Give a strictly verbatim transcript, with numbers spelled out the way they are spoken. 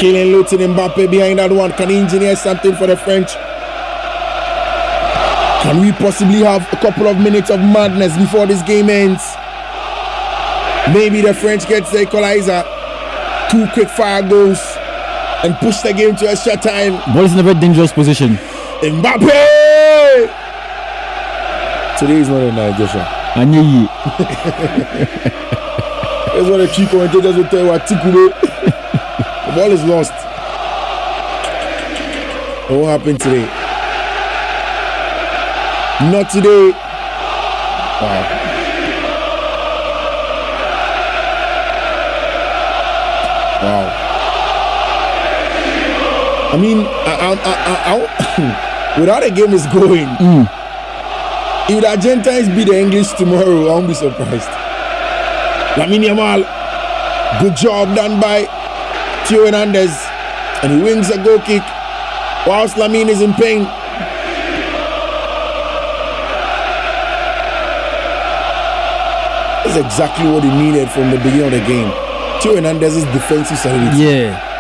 Kylian Luton Mbappe behind that one. Can he engineer something for the French? Can we possibly have a couple of minutes of madness before this game ends? Maybe the French gets the equalizer. Two quick fire goals and push the game to extra time. Ball is in a very dangerous position. Mbappe! Today is not a night, Joshua. Anyi. That's what the chief commentators will tell you. The ball is lost. What happened today? Not today. Wow. Wow. I mean, I, I, I, I, without a game is going, mm. if the Argentines beat the English tomorrow, I won't be surprised. Lamine Yamal, good job done by Theo Hernandez, and he wins a goal kick whilst Lamine is in pain. That's exactly what he needed from the beginning of the game. Theo Hernandez's defensive solidity. Yeah.